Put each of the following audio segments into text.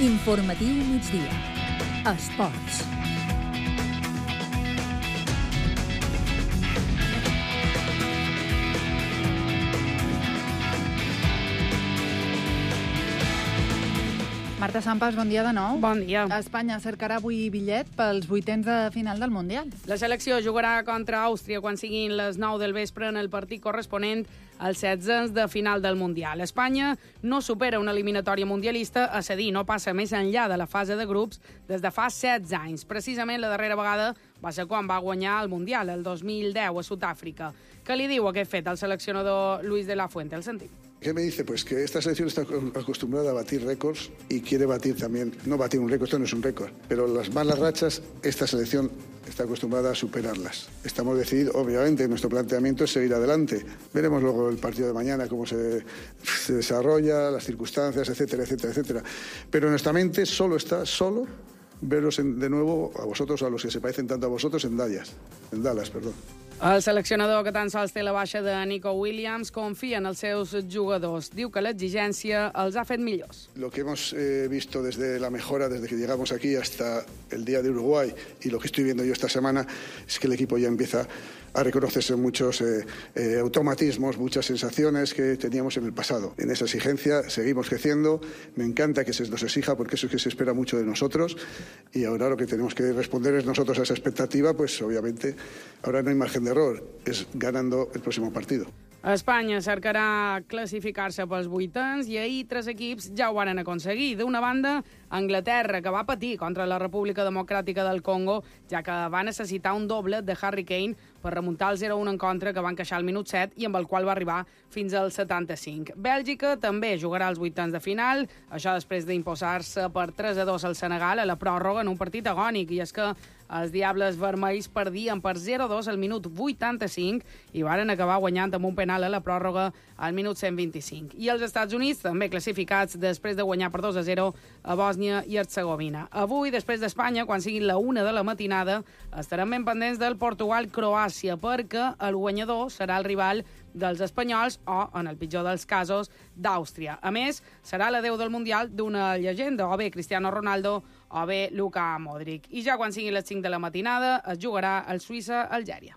Informatiu migdia. Esports. Marta Sampas, bon dia de nou. Bon dia. Espanya cercarà avui bitllet pels vuitens de final del Mundial. La selecció jugarà contra Àustria quan siguin les 9 del vespre en el partit corresponent als 16 de final del Mundial. Espanya no supera una eliminatòria mundialista, és a dir, no passa més enllà de la fase de grups des de fa 16 anys. Precisament la darrera vegada va ser quan va guanyar el Mundial, el 2010, a Sud-àfrica. Què li diu aquest fet al seleccionador Luis de la Fuente? El sentim. ¿Qué me dice? Pues que esta selección está acostumbrada a batir récords y quiere batir también, no batir un récord, esto no es un récord, pero las malas rachas, esta selección está acostumbrada a superarlas. Estamos decididos, obviamente, nuestro planteamiento es seguir adelante. Veremos luego el partido de mañana, cómo se desarrolla, las circunstancias, etcétera, etcétera, etcétera. Pero nuestra mente solo veros de nuevo a vosotros, a los que se parecen tanto a vosotros, en Dallas. El seleccionador, que tan sols té la baixa de Nico Williams, confia en els seus jugadors. Diu que l'exigència els ha fet millors. Lo que hemos visto desde la mejora, desde que llegamos aquí hasta el día de Uruguay, y lo que estoy viendo yo esta semana, es que el equipo ya empieza a reconocerse muchos automatismos, muchas sensaciones que teníamos en el pasado. En esa exigencia seguimos creciendo. Me encanta que se nos exija, porque eso es que se espera mucho de nosotros, y ahora lo que tenemos que responder es nosotros a esa expectativa, pues obviamente ahora no hay margen de error, es ganando el próximo partido. Espanya cercarà classificar-se pels vuitens i ahir 3 equips ja ho van aconseguir. D'una banda, Anglaterra, que va patir contra la República Democràtica del Congo, ja que va necessitar un doble de Harry Kane per remuntar el 0-1 en contra que van encaixar al minut 7 i amb el qual va arribar fins al 75. Bèlgica també jugarà als vuitens de final, això després d'imposar-se per 3-2 al Senegal a la pròrroga en un partit agònic, i és que els Diables Vermells perdien per 0-2 al minut 85 i varen acabar guanyant amb un penal a la pròrroga al minut 125. I els Estats Units, també classificats després de guanyar per 2-0 a Bòsnia i Hercegovina. Avui, després d'Espanya, quan siguin la 1 de la matinada, estarem ben pendents del Portugal-Croàcia, perquè el guanyador serà el rival dels espanyols o, en el pitjor dels casos, d'Àustria. A més, serà la 10 del Mundial d'una llegenda, o bé Cristiano Ronaldo o bé Luka Modric. I ja quan siguin les 5 de la matinada es jugarà el Suïssa-Algèria.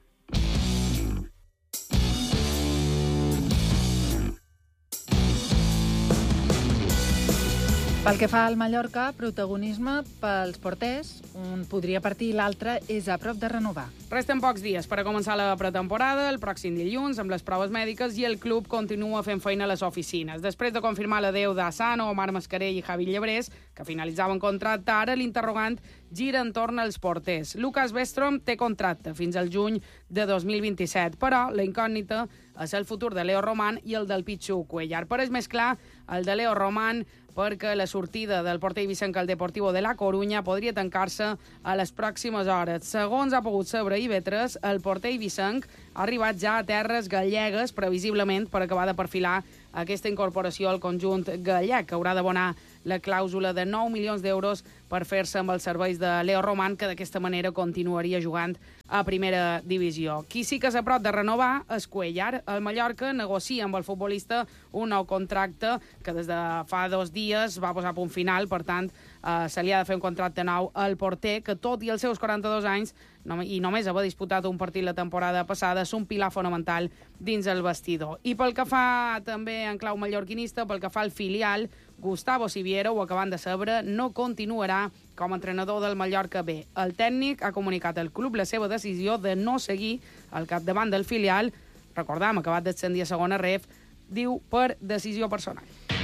Pel que fa al Mallorca, protagonisme pels porters. Un podria partir i l'altre és a prop de renovar. Resten pocs dies per a començar la pretemporada, el pròxim dilluns, amb les proves mèdiques, i el club continua fent feina a les oficines. Després de confirmar l'adeu d'Assano, Omar Mascarell i Javi Llebrés, que finalitzaven contracte, ara l'interrogant gira entorn als porters. Lucas Westrom té contracte fins al juny de 2027, però la incògnita és el futur de Leo Roman i el del Pichu Cuellar. Però és més clar el de Leo Roman, perquè la sortida del porter eivissenc al Deportivo de la Corunya podria tancar-se a les pròximes hores. Segons ha pogut saber IB3, el porter eivissenc ha arribat ja a terres gallegues, previsiblement per acabar de perfilar aquesta incorporació al conjunt gallec, que haurà d'abonar la clàusula de 9 milions d'euros per fer-se amb els serveis de Leo Roman, que d'aquesta manera continuaria jugant a primera divisió. Qui sí que és a prop de renovar és Cuellar. El Mallorca negocia amb el futbolista un nou contracte que des de fa 2 dies va posar punt final, per tant, se li ha de fer un contracte nou al porter, que tot i els seus 42 anys i només haver disputat un partit la temporada passada, és un pilar fonamental dins el vestidor. I pel que fa també en clau mallorquinista, pel que fa al filial, Gustavo Siviero, ho acabant de saber, no continuarà com a entrenador del Mallorca B. El tècnic ha comunicat al club la seva decisió de no seguir al capdavant del filial, recordam, acabat d'ascendir a segona ref, diu per decisió personal.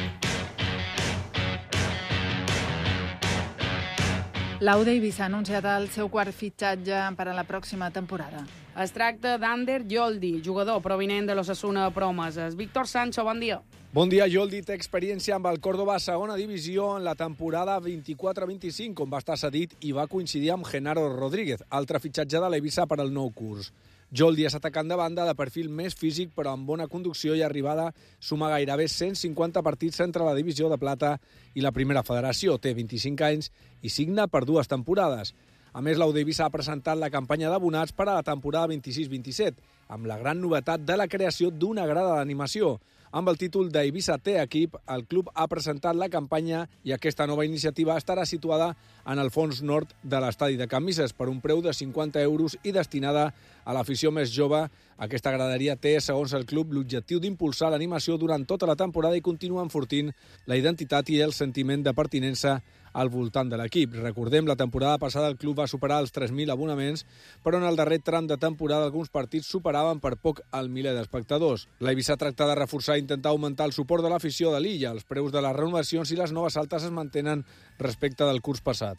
L'Au d'Eivissa ha anunciat el seu quart fitxatge per a la pròxima temporada. Es tracta d'Ander Yoldi, jugador provinent de l'Osasuna Promeses. Víctor Sancho, bon dia. Bon dia. Yoldi té experiència amb el Córdoba a segona divisió en la temporada 24-25, on va estar cedit i va coincidir amb Genaro Rodríguez, altre fitxatge de l'Eivissa per al nou curs. Joldi és atacant de banda de perfil més físic, però amb bona conducció i arribada, suma gairebé 150 partits entre la divisió de plata i la primera federació. Té 25 anys i signa per 2 temporades. A més, l'Eivissa ha presentat la campanya d'abonats per a la temporada 26-27, amb la gran novetat de la creació d'una grada d'animació. Amb el títol d'Eivissa té equip, el club ha presentat la campanya i aquesta nova iniciativa estarà situada en el fons nord de l'estadi de Can Misses per un preu de 50 euros i destinada a l'afició més jove. Aquesta graderia té, segons el club, l'objectiu d'impulsar l'animació durant tota la temporada i continua enfortint la identitat i el sentiment de pertinença al voltant de l'equip. Recordem, la temporada passada el club va superar els 3.000 abonaments, però en el darrer tram de temporada alguns partits superaven per poc el miler d'espectadors. L'Eivissa tracta de reforçar i intentar augmentar el suport de l'afició de l'illa. Els preus de les renovacions i les noves altes es mantenen respecte del curs passat.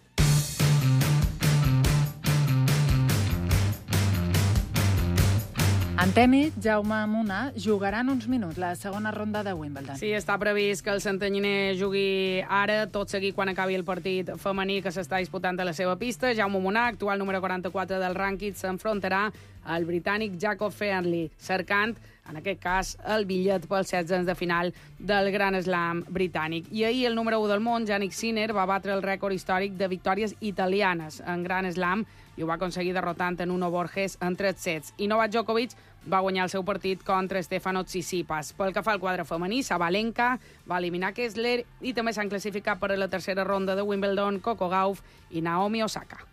En tenis, Jaume Munar jugarà en uns minuts la segona ronda de Wimbledon. Sí, està previst que el santanyiner jugui ara, tot seguit quan acabi el partit femení que s'està disputant a la seva pista. Jaume Munar, actual número 44 del rànquing, s'enfrontarà al britànic Jacob Fearnley, cercant, en aquest cas, el bitllet pels 16 de final del Grand Slam britànic. I ahir el número 1 del món, Jannik Sinner, va batre el rècord històric de victòries italianes en Grand Slam i ho va aconseguir derrotant en Uno Borges en 3 sets. I Novak Djokovic va guanyar el seu partit contra Stefanos Tsitsipas. Pel que fa al quadre femení, Sabalenka va eliminar Kessler i també s'han classificat per a la tercera ronda de Wimbledon Coco Gauff i Naomi Osaka.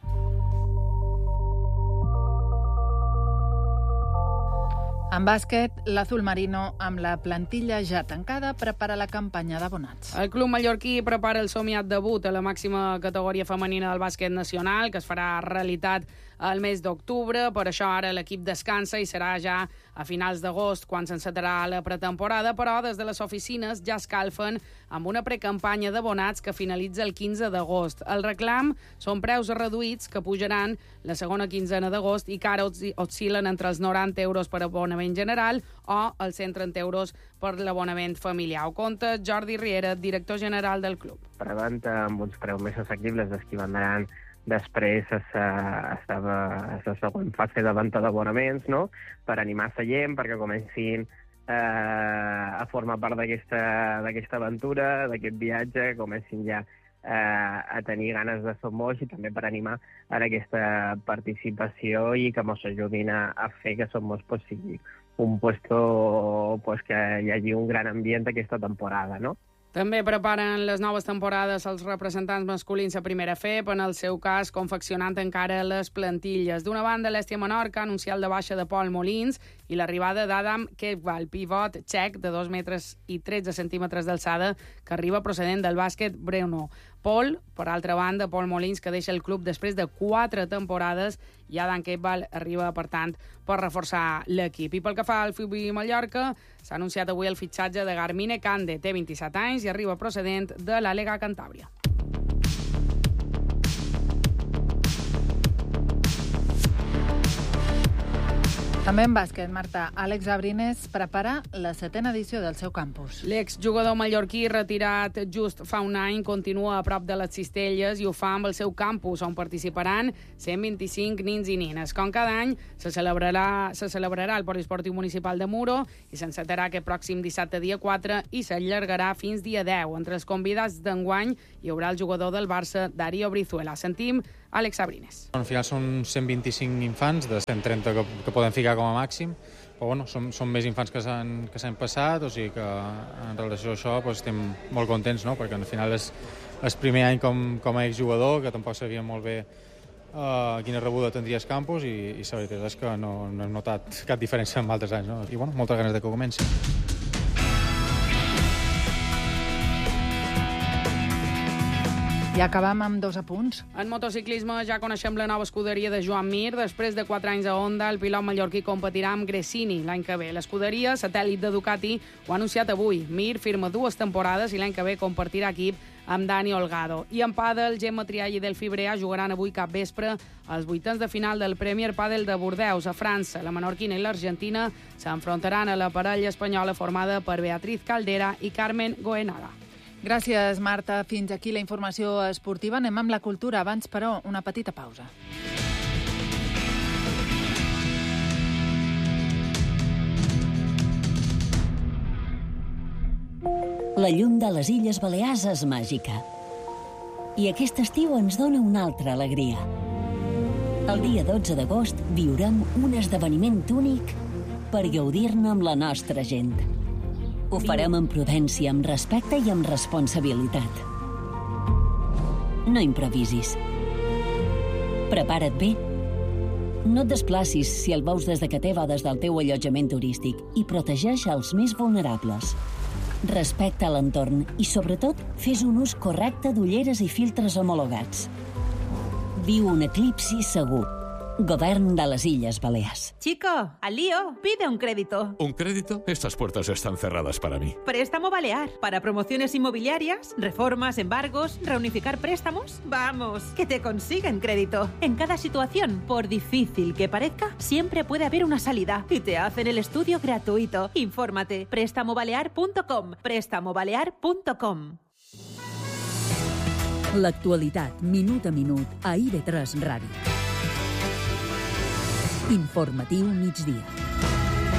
En bàsquet, l'Azul Marino, amb la plantilla ja tancada, prepara la campanya d'abonats. El club mallorquí prepara el somiat debut a la màxima categoria femenina del bàsquet nacional, que es farà realitat el mes d'octubre. Per això ara l'equip descansa i serà ja a finals d'agost quan s'encetarà la pretemporada, però des de les oficines ja escalfen amb una precampanya d'abonats que finalitza el 15 d'agost. El reclam són preus reduïts que pujaran la segona quinzena d'agost i que ara oscil·len entre els 90 euros per abonament general o els 130 euros per l'abonament familiar. Ho conta Jordi Riera, director general del club. Prevant amb uns preus més assequibles dels que vendran després a la següent fase de venda d'abonaments, no? Per animar la gent, perquè comencin a formar part d'aquesta aventura, d'aquest viatge, comencin ja a tenir ganes de Som Moix i també per animar a aquesta participació i que ens ajudin a fer que Som Moix sigui un puesto que hi hagi un gran ambient aquesta temporada, no? També preparen les noves temporades els representants masculins a primera FEP, en el seu cas confeccionant encara les plantilles. D'una banda, l'Estia Menorca ha anunciat la baixa de Pol Molins i l'arribada d'Adam Kevval, pivot txec de 2 metres i 13 centímetres d'alçada, que arriba procedent del bàsquet Brno. Pol, per altra banda, Pol Molins, que deixa el club després de 4 temporades, i Adam Kevval arriba, per tant, per reforçar l'equip. I pel que fa al FUBI Mallorca, s'ha anunciat avui el fitxatge de Garmine Cande, té 27 anys i arriba procedent de la Lega Cantàbria. També en bàsquet, Marta, Àlex Abrines prepara la 7a edició del seu campus. L'exjugador mallorquí retirat just fa un any continua a prop de les Cistelles i ho fa amb el seu campus, on participaran 125 nins i nines. Com cada any, se celebrarà el Poliesportiu Municipal de Muro i s'encetarà aquest pròxim dissabte dia 4 i s'allargarà fins dia 10. Entre els convidats d'enguany hi haurà el jugador del Barça, Darío Brizuela. Sentim Àlex Abrines. Al final són 125 infants de 130 que poden ficar com a màxim, però bueno, són més infants que s'han passat, o sigui que en relació a això estem molt contents, no? Perquè al final és el primer any com a exjugador, que tampoc sabia molt bé quina rebuda tindria el campus i la veritat és que no hem notat cap diferència amb altres anys, no? I bueno, moltes ganes de que comenci. I acabam amb 2 apunts. En motociclisme ja coneixem la nova escuderia de Joan Mir. Després de 4 anys a Honda, el pilot mallorquí competirà amb Gresini l'any que ve. L'escuderia, satèl·lit de Ducati, ho ha anunciat avui. Mir firma 2 temporades i l'any que ve compartirà equip amb Dani Olgado. I en pàdel, Gemma Triall i Delfí Brea jugaran avui cap vespre als 8 de final del Premier Padel de Bordeus, a França. La menorquina i l'Argentina s'enfrontaran a la parella espanyola formada per Beatriz Caldera i Carmen Goenaga. Gràcies, Marta. Fins aquí la informació esportiva. Anem amb la cultura. Abans, però, una petita pausa. La llum de les Illes Balears és màgica. I aquest estiu ens dona una altra alegria. El dia 12 d'agost viurem un esdeveniment únic per gaudir-ne amb la nostra gent. Ho farem amb prudència, amb respecte i amb responsabilitat. No improvisis. Prepara't bé. No et desplacis si el veus des de que va des del teu allotjament turístic i protegeix els més vulnerables. Respecta l'entorn i, sobretot, fes un ús correcte d'ulleres i filtres homologats. Viu un eclipsi segur. Govern de les Illes Balears. Chico, al lío, pide un crédito. ¿Un crédito? Estas puertas están cerradas para mí. Préstamo Balear. Para promociones inmobiliarias, reformas, embargos, reunificar préstamos. Vamos, que te consiguen crédito. En cada situación, por difícil que parezca, siempre puede haber una salida. Y te hacen el estudio gratuito. Infórmate. Prestamobalear.com. Prestamobalear.com. L'actualitat, minut a minut, a IB3 Ràdio. Informatiu migdia.